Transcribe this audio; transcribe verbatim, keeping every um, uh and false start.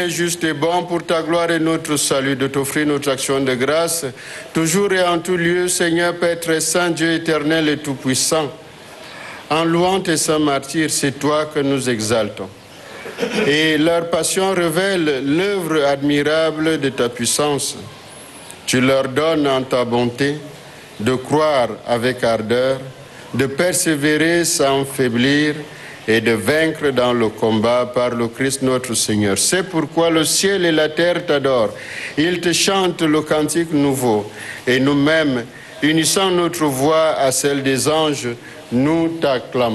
est juste et bon pour ta gloire et notre salut, de t'offrir notre action de grâce, toujours et en tout lieu, Seigneur, Père très saint, Dieu éternel et tout-puissant. En louant tes saints martyrs, c'est toi que nous exaltons. Et leur passion révèle l'œuvre admirable de ta puissance. Tu leur donnes en ta bonté de croire avec ardeur, de persévérer sans faiblir et de vaincre dans le combat par le Christ notre Seigneur. C'est pourquoi le ciel et la terre t'adorent. Ils te chantent le cantique nouveau. Et nous-mêmes, unissant notre voix à celle des anges, nous t'acclamons.